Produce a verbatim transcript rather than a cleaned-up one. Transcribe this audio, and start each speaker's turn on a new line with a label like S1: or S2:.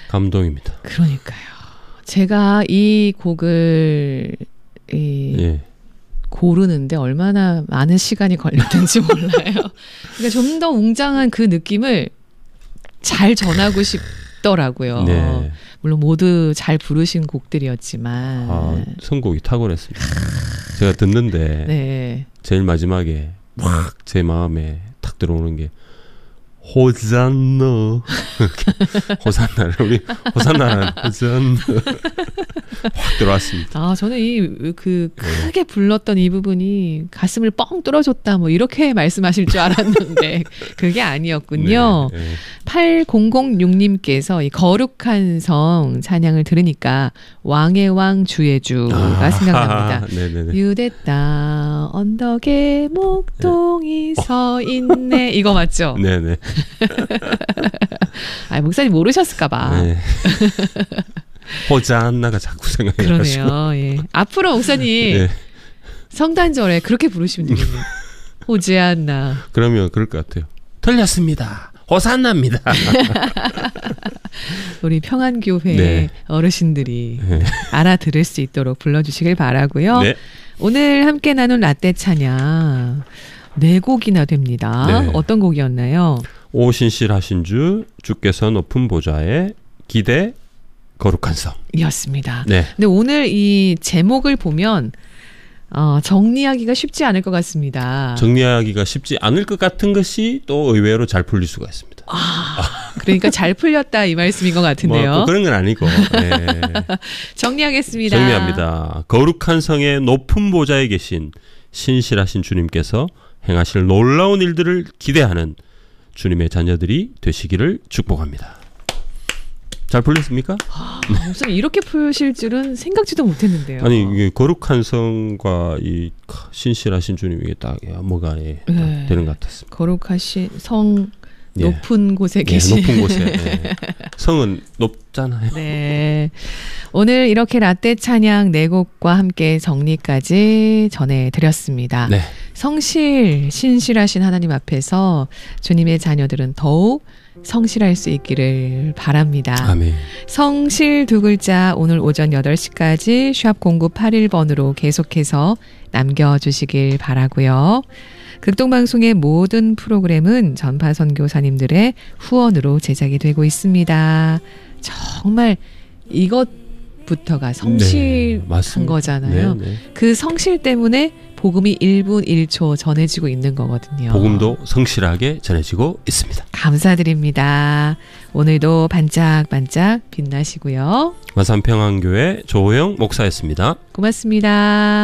S1: 감동입니다.
S2: 그러니까요. 제가 이 곡을 이
S1: 예.
S2: 고르는데 얼마나 많은 시간이 걸렸는지 몰라요. 그러니까 좀 더 웅장한 그 느낌을 잘 전하고 싶더라고요.
S1: 네.
S2: 물론 모두 잘 부르신 곡들이었지만
S1: 아, 선곡이 탁월했습니다. 제가 듣는데
S2: 네.
S1: 제일 마지막에 막 제 마음에 탁 들어오는 게 호산나 호산나를 우리 호산나라는 호산나 확 들어왔습니다.
S2: 아 저는 이 그 크게 불렀던 이 부분이 가슴을 뻥 뚫어줬다 뭐 이렇게 말씀하실 줄 알았는데 그게 아니었군요.
S1: 네, 네.
S2: 팔공공육님께서 이 거룩한 성 찬양을 들으니까 왕의 왕 주의 주가
S1: 아,
S2: 생각납니다.
S1: 네네네.
S2: 유대 땅 언덕에 목동이
S1: 네.
S2: 서 있네. 이거 맞죠?
S1: 네네.
S2: 아 목사님 모르셨을까봐.
S1: 네. 호잔나가 자꾸 생각이 나시고.
S2: 그러네요. 예. 앞으로 목사님
S1: 네.
S2: 성단절에 그렇게 부르시면 되겠네요. 호지안나.
S1: 그러면 그럴 것 같아요. 틀렸습니다. 호산나입니다.
S2: 우리 평안교회
S1: 네.
S2: 어르신들이
S1: 네.
S2: 알아들을 수 있도록 불러주시길 바라고요.
S1: 네.
S2: 오늘 함께 나눈 라떼 찬양 네 곡이나 됩니다.
S1: 네.
S2: 어떤 곡이었나요?
S1: 오신실하신 주 주께서 높은 보좌에 기대 거룩한 성.
S2: 이었습니다.
S1: 네.
S2: 근데 오늘 이 제목을 보면 어, 정리하기가 쉽지 않을 것 같습니다.
S1: 정리하기가 쉽지 않을 것 같은 것이 또 의외로 잘 풀릴 수가 있습니다.
S2: 아, 그러니까 잘 풀렸다 이 말씀인 것 같은데요.
S1: 뭐 꼭 그런 건 아니고. 네.
S2: 정리하겠습니다.
S1: 정리합니다. 거룩한 성의 높은 보좌에 계신 신실하신 주님께서 행하실 놀라운 일들을 기대하는 주님의 자녀들이 되시기를 축복합니다. 잘 풀렸습니까?
S2: 아, 목사님 이렇게 푸실 줄은 생각지도 못했는데요.
S1: 아니 이게 거룩한 성과 이 신실하신 주님 이게 딱 뭐가 예, 딱
S2: 네.
S1: 되는 것 같았습니다.
S2: 거룩하신 성
S1: 예.
S2: 높은 곳에
S1: 예,
S2: 계신
S1: 높은 곳에 예. 성은 높잖아요.
S2: 네. 오늘 이렇게 라떼 찬양 네 곡과 함께 정리까지 전해드렸습니다.
S1: 네.
S2: 성실, 신실하신 하나님 앞에서 주님의 자녀들은 더욱 성실할 수 있기를 바랍니다.
S1: 아멘.
S2: 성실 두 글자 오늘 오전 여덟 시까지 샵 공구팔일 번으로 계속해서 남겨주시길 바라고요. 극동방송의 모든 프로그램은 전파 선교사님들의 후원으로 제작이 되고 있습니다. 정말 이것부터가 성실한
S1: 네,
S2: 거잖아요.
S1: 네, 네.
S2: 그 성실 때문에 복음이 일 분 일 초 전해지고 있는 거거든요.
S1: 복음도 성실하게 전해지고 있습니다.
S2: 감사드립니다. 오늘도 반짝반짝 빛나시고요.
S1: 마산평안교회 조호영 목사였습니다.
S2: 고맙습니다.